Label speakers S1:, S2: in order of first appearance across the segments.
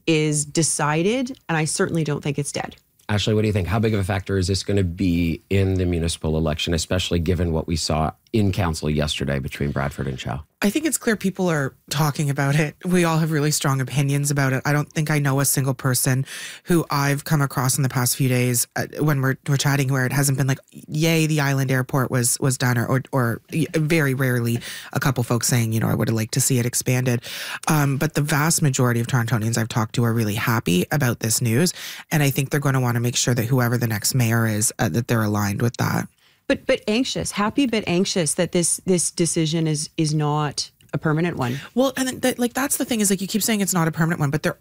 S1: is decided, and I certainly don't think it's dead.
S2: Ashley, what do you think? How big of a factor is this going to be in the municipal election, especially given what we saw in council yesterday between Bradford and Chow?
S3: I think it's clear people are talking about it. We all have really strong opinions about it. I don't think I know a single person who I've come across in the past few days when we're chatting where it hasn't been like, yay, the Island Airport was done, or very rarely a couple folks saying, you know, I would have liked to see it expanded. But the vast majority of Torontonians I've talked to are really happy about this news. And I think they're going to want to make sure that whoever the next mayor is, that they're aligned with that.
S1: But anxious, happy but anxious that this decision is not a permanent one.
S3: Well, and that's the thing is, like, you keep saying it's not a permanent one, but there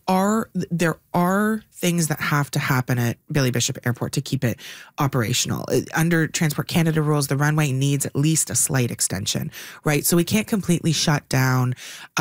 S3: are things that have to happen at Billy Bishop Airport to keep it operational. Under Transport Canada rules, the runway needs at least a slight extension, right? So we can't completely shut down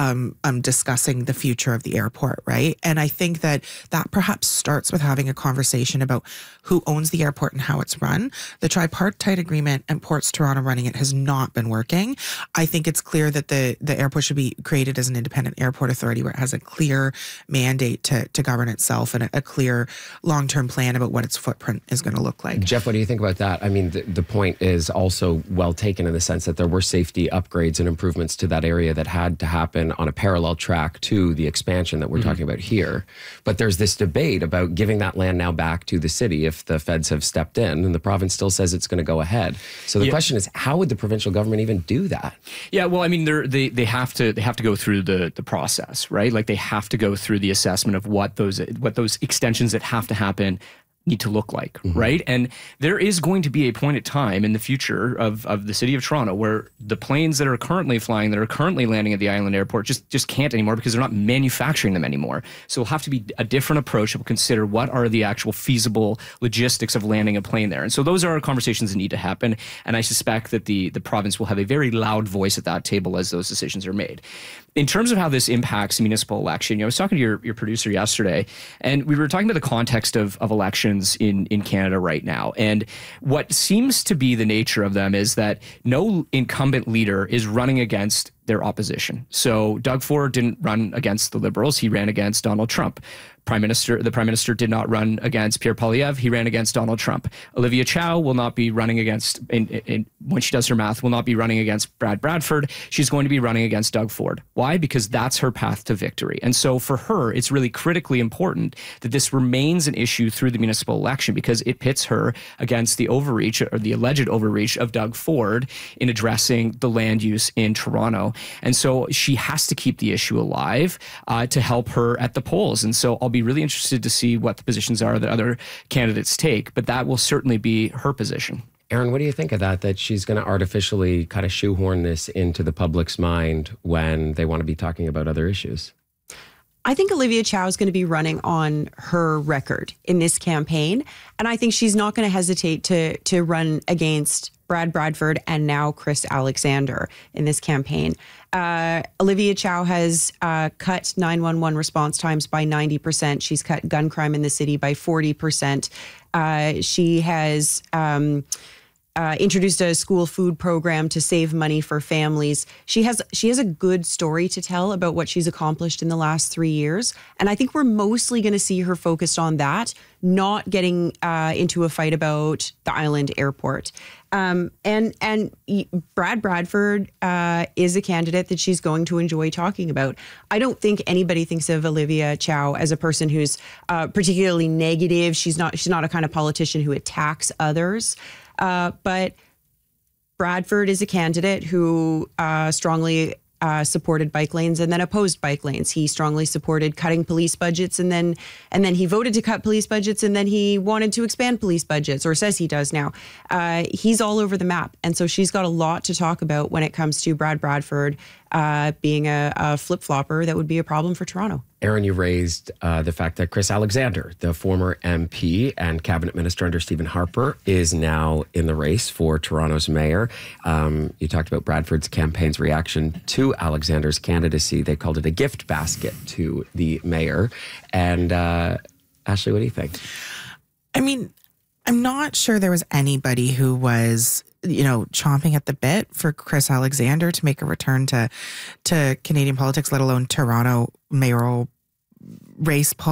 S3: discussing the future of the airport, right? And I think that perhaps starts with having a conversation about who owns the airport and how it's run. The tripartite agreement and Ports Toronto running it has not been working. I think it's clear that the airport should be created as an independent airport authority where it has a clear mandate to govern itself and a clear long-term plan about what its footprint is going to look like.
S2: Jeff, what do you think about that? I mean, the point is also well taken in the sense that there were safety upgrades and improvements to that area that had to happen on a parallel track to the expansion that we're talking about here. But there's this debate about giving that land now back to the city if the feds have stepped in, and the province still says it's going to go ahead. So the question is, how would the provincial government even do that?
S4: Yeah, well, I mean, they have to go through the process, right? Like, they have to go through the assessment of what those extensions that have to happen need to look like, right? And there is going to be a point at time in the future of the city of Toronto where the planes that are currently flying, that are currently landing at the Island Airport just can't anymore because they're not manufacturing them anymore. So it'll have to be a different approach. We'll consider what are the actual feasible logistics of landing a plane there. And so those are conversations that need to happen. And I suspect that the province will have a very loud voice at that table as those decisions are made. In terms of how this impacts the municipal election, I was talking to your producer yesterday, and we were talking about the context of elections in Canada right now. And what seems to be the nature of them is that no incumbent leader is running against their opposition. So Doug Ford didn't run against the Liberals. He ran against Donald Trump. The Prime Minister did not run against Pierre Poilievre. He ran against Donald Trump. Olivia Chow will not be running against, when she does her math, will not be running against Brad Bradford. She's going to be running against Doug Ford. Why? Because that's her path to victory. And so for her, it's really critically important that this remains an issue through the municipal election because it pits her against the overreach or the alleged overreach of Doug Ford in addressing the land use in Toronto. And so she has to keep the issue alive to help her at the polls. And so I'll be really interested to see what the positions are that other candidates take, but that will certainly be her position.
S2: Aaron, what do you think of that she's going to artificially kind of shoehorn this into the public's mind when they want to be talking about other issues?
S1: I think Olivia Chow is going to be running on her record in this campaign. And I think she's not going to hesitate to run against Brad Bradford and now Chris Alexander in this campaign. Olivia Chow has cut 911 response times by 90%. She's cut gun crime in the city by 40%. She has introduced a school food program to save money for families. She has a good story to tell about what she's accomplished in the last 3 years. And I think we're mostly going to see her focused on that, not getting into a fight about the Island Airport. And Brad Bradford is a candidate that she's going to enjoy talking about. I don't think anybody thinks of Olivia Chow as a person who's particularly negative. She's not a kind of politician who attacks others. But Bradford is a candidate who strongly supported bike lanes and then opposed bike lanes. He strongly supported cutting police budgets and then he voted to cut police budgets and then he wanted to expand police budgets, or says he does now. He's all over the map. And so she's got a lot to talk about when it comes to Brad Bradford being a flip-flopper that would be a problem for Toronto.
S2: Aaron, you raised the fact that Chris Alexander, the former MP and cabinet minister under Stephen Harper, is now in the race for Toronto's mayor. You talked about Bradford's campaign's reaction to Alexander's candidacy. They called it a gift basket to the mayor. And Ashley, what do you think? I mean,
S3: I'm not sure there was anybody who was, chomping at the bit for Chris Alexander to make a return to Canadian politics, let alone Toronto mayoral race politics.